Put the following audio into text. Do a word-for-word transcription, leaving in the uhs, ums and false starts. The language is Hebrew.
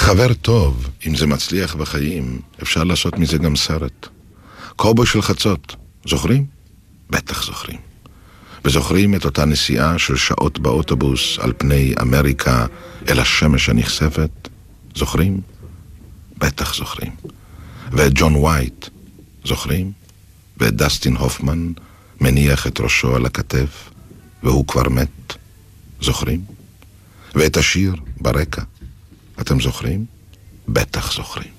חבר טוב, אם זה מצליח בחיים, אפשר לעשות מזה גם סרט. קובוי של חצות, זוכרים? בטח זוכרים. וזוכרים את אותה נסיעה של שעות באוטובוס על פני אמריקה אל השמש הנכספת? זוכרים? בטח זוכרים. ואת ג'ון ווייט, זוכרים? ואת דסטין הופמן מניח את ראשו על הכתף והוא כבר מת, זוכרים? ואת השיר ברקע, אתם זוכרים? בטח זוכרים.